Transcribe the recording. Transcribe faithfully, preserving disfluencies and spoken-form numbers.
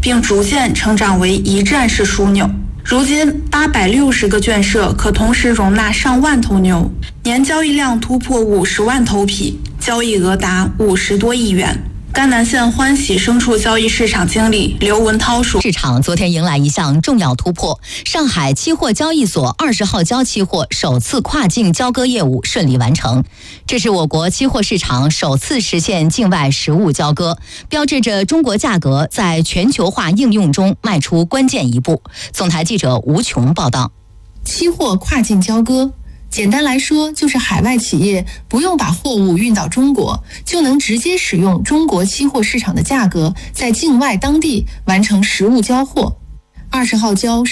并逐渐成长为一站式枢纽。如今，八百六十个圈舍可同时容纳上万头牛，年交易量突破五十万头匹，交易额达五十多亿元。甘南县欢喜牲畜交易市场经理刘文涛说：“ 市场昨天迎来一项重要突破，上海期货交易所二十号交期货首次跨境交割业务顺利完成，这是我国期货市场首次实现境外实物交割，标志着中国价格在全球化应用中迈出关键一步。”总台记者吴琼报道。 期货跨境交割简单来说，就是海外企业不用把货物运到中国，就能直接使用中国期货市场的价格，在境外当地完成实物交货。二十号交